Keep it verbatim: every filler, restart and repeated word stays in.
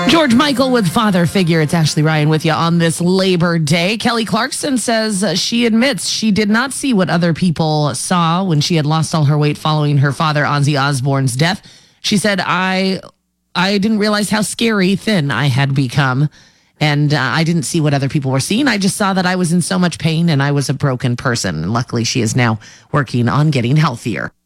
George Michael with Father Figure. It's Ashley Ryan with you on this Labor Day. Kelly Clarkson says uh, she admits she did not see what other people saw when she had lost all her weight following her father, Ozzy Osbourne's death. She said, I, I didn't realize how scary thin I had become. And uh, I didn't see what other people were seeing. I just saw that I was in so much pain and I was a broken person. And luckily, she is now working on getting healthier.